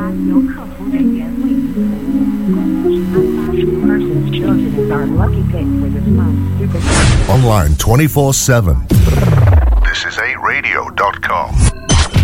由客服人员为您服务。Persons chosen as our lucky pick for this month. Online 24/7. This is 8radio.com.